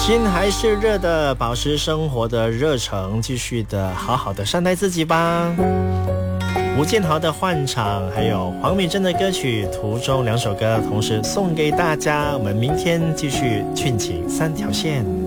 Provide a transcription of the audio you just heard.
心还是热的，保持生活的热诚，继续的好好的善待自己吧。吴建豪的换场，还有黄美珍的歌曲《途中》两首歌同时送给大家。我们明天继续俊情三条线。